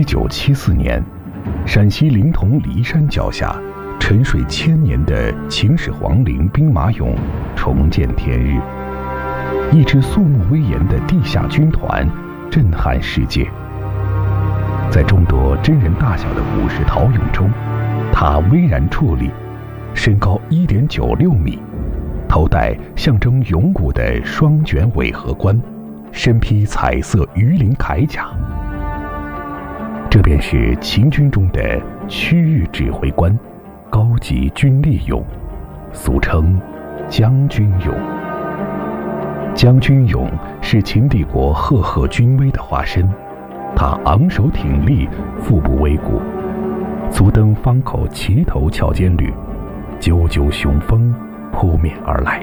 1974年，陕西临潼骊山脚下，沉睡千年的秦始皇陵兵马俑重见天日。一支肃穆威严的地下军团震撼世界。在众多真人大小的武士陶俑中，它巍然矗立，身高1.96米，头戴象征勇武的双卷尾盒冠，身披彩色鱼鳞铠甲。这便是秦军中的区域指挥官，高级军力俑，俗称将军俑。将军俑是秦帝国赫赫军威的化身，他昂首挺立，腹部微鼓，足蹬方口齐头翘肩履，赳赳雄风扑面而来。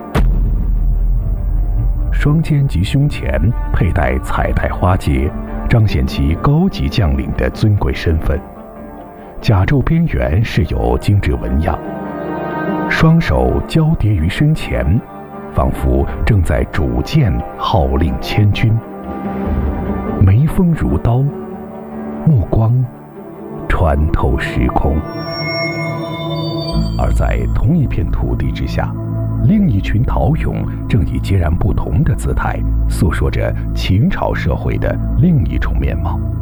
双肩及胸前佩戴彩带花结，彰显其高级将领的尊贵身份。甲胄边缘饰有精致纹样，双手交叠于身前，仿佛正在主剑号令千军。眉峰如刀，目光穿透时空。而在同一片土地之下，另一群陶俑正以截然不同的姿态诉说着秦朝社会的另一种面貌。